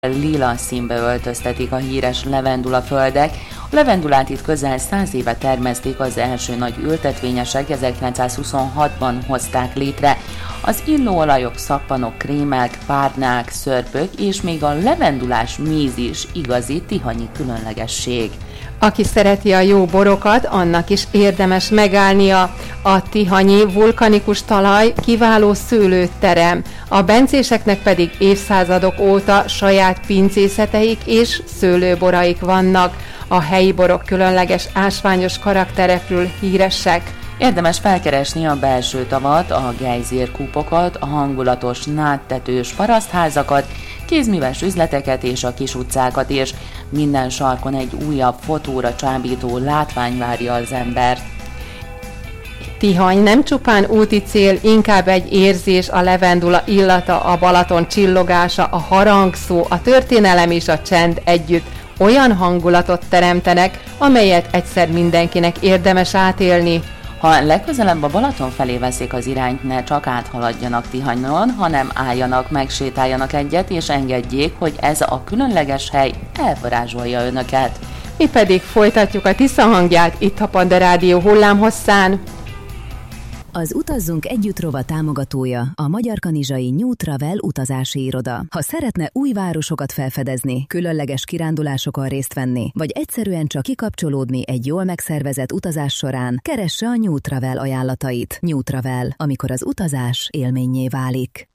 lila színbe öltöztetik a híres levendulaföldek. A levendulát itt közel 100 éve termeszték, az első nagy ültetvényesek 1926-ban hozták létre. Az illóolajok, szappanok, krémek, párnák, szörpök és még a levendulás méz is igazi tihanyi különlegesség. Aki szereti a jó borokat, annak is érdemes megállnia. A tihanyi vulkanikus talaj kiváló szőlőterem, a bencéseknek pedig évszázadok óta saját pincészeteik és szőlőboraik vannak. A helyi borok különleges ásványos karakterekről híresek. Érdemes felkeresni a belső tavat, a gejzírkúpokat, a hangulatos nádtetős parasztházakat, kézműves üzleteket és a kis utcákat is. Minden sarkon egy újabb fotóra csábító látvány várja az embert. Tihany nem csupán úti cél, inkább egy érzés, a levendula illata, a Balaton csillogása, a harangszó, a történelem és a csend együtt olyan hangulatot teremtenek, amelyet egyszer mindenkinek érdemes átélni. Ha legközelebb a Balaton felé veszik az irányt, ne csak áthaladjanak Tihanyon, hanem álljanak, megsétáljanak egyet, és engedjék, hogy ez a különleges hely elvarázsolja önöket. Mi pedig folytatjuk a Tisza hangját itt a Panda Rádió hullámhosszán. Az Utazzunk Együtt rovat támogatója a Magyar Kanizsai New Travel utazási iroda. Ha szeretne új városokat felfedezni, különleges kirándulásokon részt venni, vagy egyszerűen csak kikapcsolódni egy jól megszervezett utazás során, keresse a New Travel ajánlatait. New Travel, amikor az utazás élménnyé válik.